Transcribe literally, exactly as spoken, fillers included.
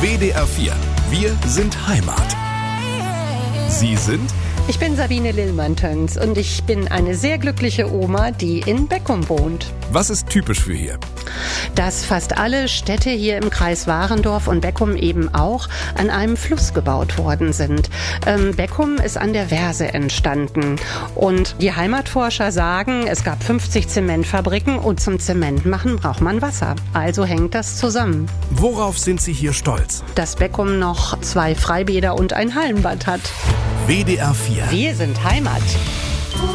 W D R vier. Wir sind Heimat. Sie sind? Ich bin Sabine Lillmann-Töns und ich bin eine sehr glückliche Oma, die in Beckum wohnt. Was ist typisch für hier? Dass fast alle Städte hier im Kreis Warendorf und Beckum eben auch an einem Fluss gebaut worden sind. Ähm, Beckum ist an der Verse entstanden und die Heimatforscher sagen, es gab fünfzig Zementfabriken und zum Zementmachen braucht man Wasser. Also hängt das zusammen. Worauf sind Sie hier stolz? Dass Beckum noch zwei Freibäder und ein Hallenbad hat. W D R vier. Wir sind Heimat.